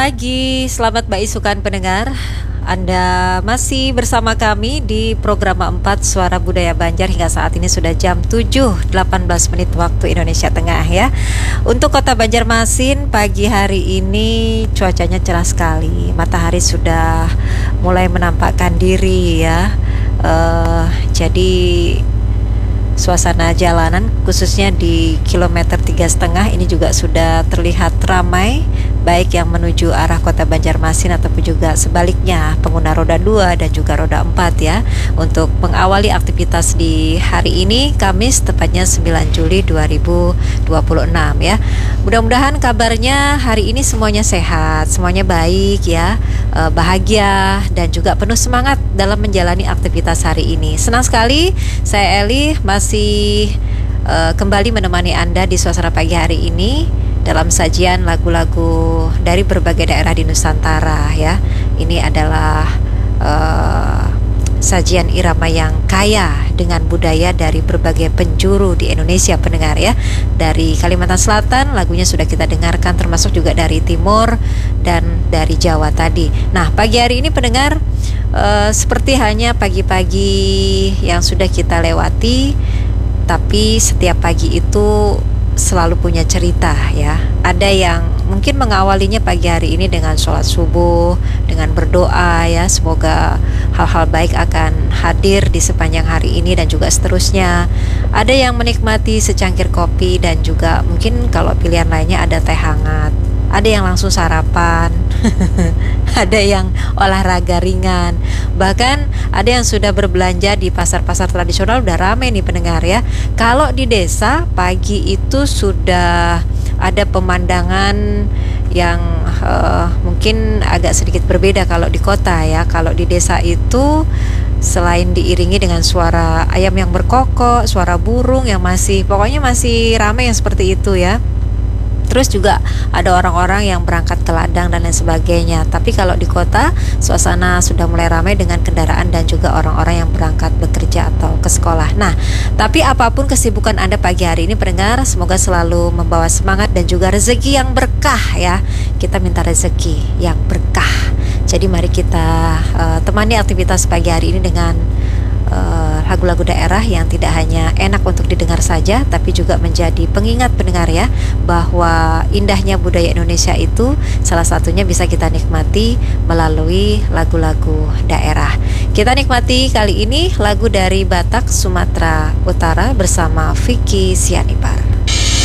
pagi, selamat Isukan pendengar. Anda masih bersama kami di program 4 Suara Budaya Banjar. Hingga saat ini sudah jam 7.18 menit waktu Indonesia Tengah ya. Untuk kota Banjarmasin pagi hari ini cuacanya cerah sekali. Matahari sudah mulai menampakkan diri ya. Jadi suasana jalanan khususnya di kilometer 3,5 ini juga sudah terlihat ramai, baik yang menuju arah kota Banjarmasin ataupun juga sebaliknya pengguna roda 2 dan juga roda 4 ya, untuk mengawali aktivitas di hari ini Kamis tepatnya 9 Juli 2026 ya. Mudah-mudahan kabarnya hari ini semuanya sehat, semuanya baik ya, bahagia dan juga penuh semangat dalam menjalani aktivitas hari ini. Senang sekali saya Eli masih kembali menemani Anda di suasana pagi hari ini dalam sajian lagu-lagu dari berbagai daerah di Nusantara ya. Ini adalah sajian irama yang kaya dengan budaya dari berbagai penjuru di Indonesia pendengar ya. Dari Kalimantan Selatan lagunya sudah kita dengarkan, termasuk juga dari Timur dan dari Jawa tadi. Nah pagi hari ini pendengar, seperti hanya pagi-pagi yang sudah kita lewati, tapi setiap pagi itu selalu punya cerita ya. Ada yang mungkin mengawalinya pagi hari ini dengan sholat subuh, dengan berdoa ya, semoga hal-hal baik akan hadir di sepanjang hari ini dan juga seterusnya. Ada yang menikmati secangkir kopi dan juga mungkin kalau pilihan lainnya ada teh hangat. Ada yang langsung sarapan, ada yang olahraga ringan, bahkan ada yang sudah berbelanja di pasar-pasar tradisional. Udah ramai nih pendengar ya. Kalau di desa pagi itu sudah ada pemandangan yang mungkin agak sedikit berbeda kalau di kota ya. Kalau di desa itu selain diiringi dengan suara ayam yang berkokok, suara burung yang pokoknya masih ramai yang seperti itu ya. Terus juga ada orang-orang yang berangkat ke ladang dan lain sebagainya. Tapi kalau di kota suasana sudah mulai ramai dengan kendaraan dan juga orang-orang yang berangkat bekerja atau ke sekolah. Nah, tapi apapun kesibukan Anda pagi hari ini pendengar, semoga selalu membawa semangat dan juga rezeki yang berkah ya. Kita minta rezeki yang berkah. Jadi mari kita temani aktivitas pagi hari ini dengan lagu-lagu daerah yang tidak hanya enak untuk didengar saja, tapi juga menjadi pengingat pendengar ya, bahwa indahnya budaya Indonesia itu salah satunya bisa kita nikmati melalui lagu-lagu daerah. Kita nikmati kali ini lagu dari Batak Sumatera Utara bersama Vicky Sianipar.